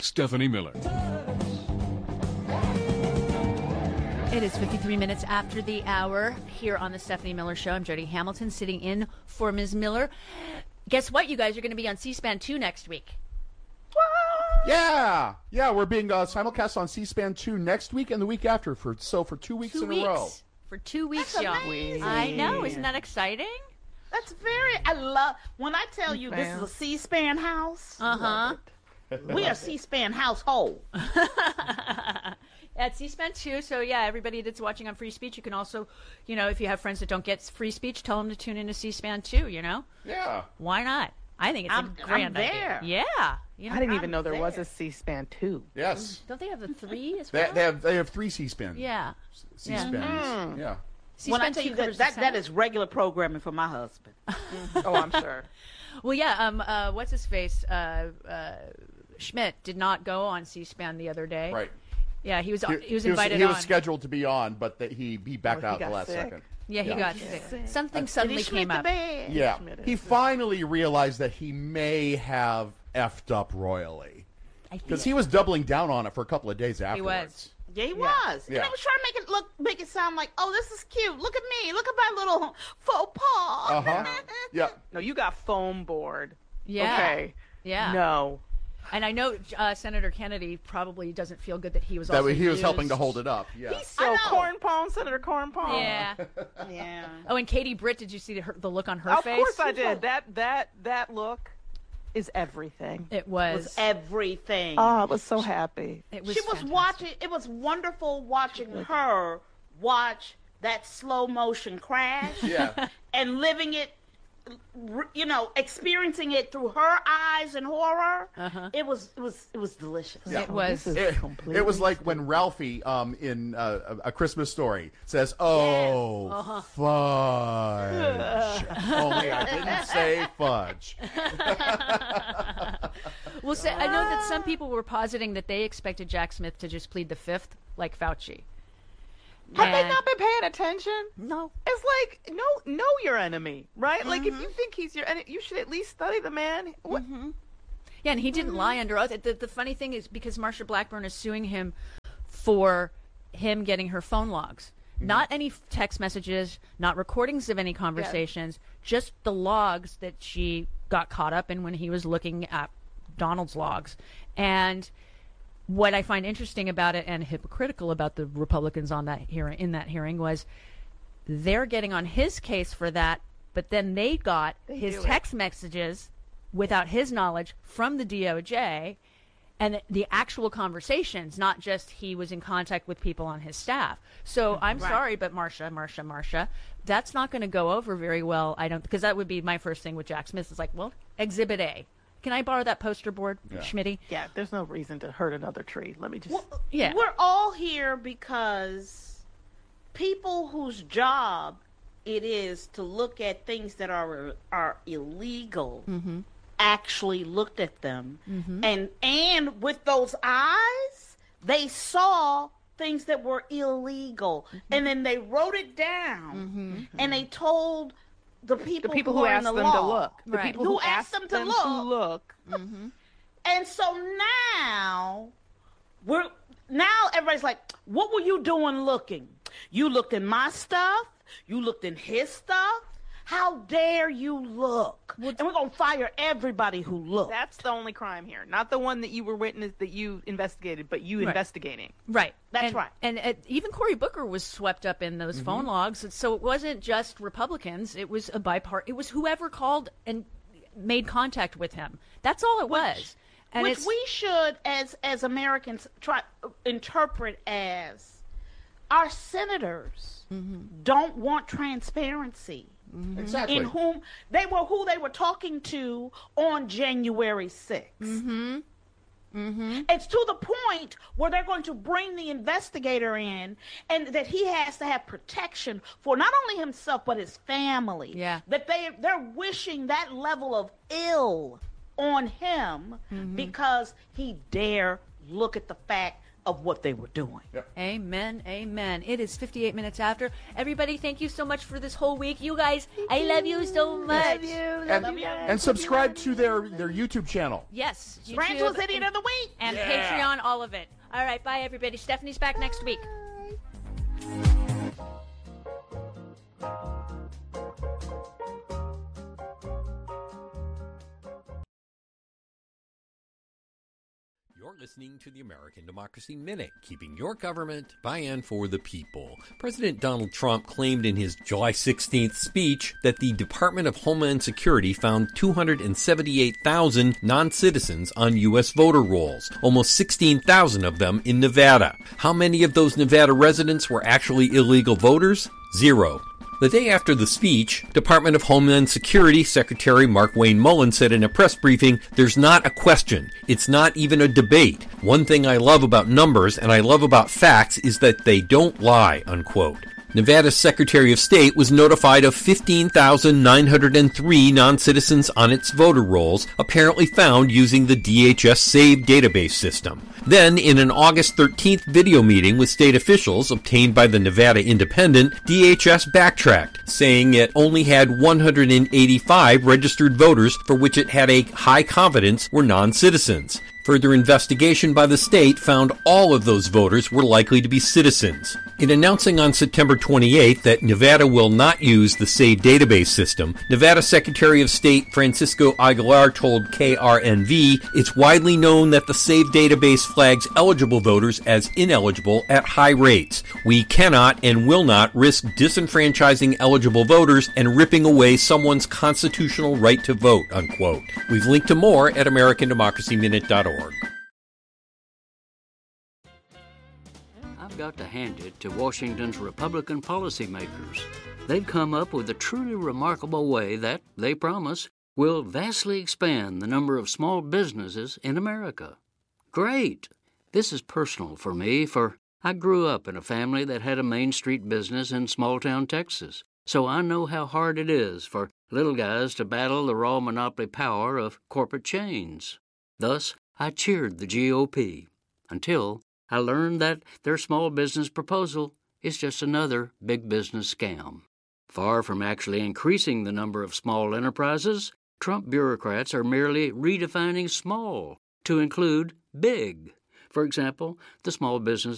Stephanie Miller. It is 53 minutes after the hour here on the Stephanie Miller Show. I'm Jody Hamilton sitting in for Ms. Miller. Guess what, you guys are going to be on C-SPAN 2 next week. Yeah, we're being simulcast on C-SPAN 2 next week and the week after for 2 weeks in a row. For 2 weeks, That's y'all. amazing. I know, isn't that exciting? That's I love, when I tell you this is a C-SPAN house, we are C-SPAN household. At C-SPAN 2, so yeah, everybody that's watching on Free Speech, you can also, if you have friends that don't get free speech, tell them to tune into C-SPAN 2, Yeah. Why not? I think it's a grand there. idea. Yeah. I didn't even know there was a C-SPAN 2. Yes. Don't they have the 3 as well? They have 3 C-SPAN. Yeah. C-SPANs. Yeah. When I C-SPAN tell 2 you covers that is regular programming for my husband. Oh, I'm sure. Well, yeah. What's his face? Schmidt did not go on C-SPAN the other day. Right. Yeah, he was invited on. He was scheduled to be on, but he backed out at the last second. Yeah, he got sick. Something suddenly came up. Yeah. He finally realized that he may have effed up royally. Because he was doubling down on it for a couple of days afterwards. Yeah, he was. Yeah. And he was trying to make it sound like, oh, this is cute. Look at me. Look at my little faux pas. Yeah. No, you got foam board. Yeah. Okay. Yeah. No. And I know Senator Kennedy probably doesn't feel good that he was That also he was used. helping to hold it up. Yeah. He's so corn pone, Senator Corn Pone. Yeah. Yeah. Oh, and Katie Britt, did you see the look on her face? Of course I did. That look is everything. It was. Everything. Oh, I was so happy. It was She was fantastic. watching. It was wonderful watching her watch that slow motion crash. Yeah. And living it, experiencing it through her eyes in horror. It was delicious. Yeah. It was. It was like when Ralphie in A Christmas Story says, "Oh, fudge." Only I didn't say fudge. Well, I know that some people were positing that they expected Jack Smith to just plead the fifth, like Fauci. Have they not been paying attention? No. It's like, know your enemy, right? Like, if you think he's your enemy, you should at least study the man. What? Yeah, and he didn't lie under oath. The funny thing is because Marsha Blackburn is suing him for him getting her phone logs. Not any text messages, not recordings of any conversations, just the logs that she got caught up in when he was looking at Donald's logs. And what I find interesting about it and hypocritical about the Republicans on that hearing was they're getting on his case for that, but then they got his text messages without his knowledge from the DOJ and the actual conversations, not just he was in contact with people on his staff. So I'm sorry, but Marsha, that's not going to go over very well. Because that would be my first thing with Jack Smith is like, well, Exhibit A. Can I borrow that poster board, Schmitty? Yeah, there's no reason to hurt another tree. Let me just... We're all here because people whose job it is to look at things that are illegal actually looked at them. And with those eyes, they saw things that were illegal. And then they wrote it down. And they told... The people who asked them to look. The people who asked them to look. And so now everybody's like, what were you doing looking? You looked in my stuff. You looked in his stuff. How dare you look? And we're going to fire everybody who looked. That's the only crime here. Not the one that you were witness that you investigated, but you investigating. Right. That's right. And even Cory Booker was swept up in those phone logs. So it wasn't just Republicans. It was it was whoever called and made contact with him. That's all it was. And which we should, as Americans, try interpret as our senators don't want transparency. Exactly. In who they were talking to on January 6th. It's to the point where they're going to bring the investigator in and that he has to have protection for not only himself but his family. Yeah. That they're wishing that level of ill on him because he dare look at the fact of what they were doing. Amen. Amen. It is 58 minutes after. Everybody, thank you so much for this whole week. You guys, I love you so much. And subscribe to their YouTube channel. Yes. Tarantulas Idiot of the Week. And Patreon, all of it. All right. Bye, everybody. Stephanie's back next week. You're listening to the American Democracy Minute, keeping your government by and for the people. President Donald Trump claimed in his July 16th speech that the Department of Homeland Security found 278,000 non-citizens on U.S. voter rolls, almost 16,000 of them in Nevada. How many of those Nevada residents were actually illegal voters? 0. The day after the speech, Department of Homeland Security Secretary Markwayne Mullin said in a press briefing, "There's not a question. It's not even a debate. One thing I love about numbers and I love about facts is that they don't lie," unquote. Nevada's Secretary of State was notified of 15,903 non-citizens on its voter rolls, apparently found using the DHS SAVE database system. Then, in an August 13th video meeting with state officials obtained by the Nevada Independent, DHS backtracked, saying it only had 185 registered voters for which it had a high confidence were non-citizens. Further investigation by the state found all of those voters were likely to be citizens. In announcing on September 28th that Nevada will not use the SAVE database system, Nevada Secretary of State Francisco Aguilar told KRNV it's widely known that the SAVE database flags eligible voters as ineligible at high rates. We cannot and will not risk disenfranchising eligible voters and ripping away someone's constitutional right to vote, unquote. We've linked to more at AmericanDemocracyMinute.org. I've got to hand it to Washington's Republican policymakers. They've come up with a truly remarkable way that, they promise, will vastly expand the number of small businesses in America. Great! This is personal for me, for I grew up in a family that had a Main Street business in small-town Texas, so I know how hard it is for little guys to battle the raw monopoly power of corporate chains. Thus, I cheered the GOP until I learned that their small business proposal is just another big business scam. Far from actually increasing the number of small enterprises, Trump bureaucrats are merely redefining small to include big. For example, the Small Business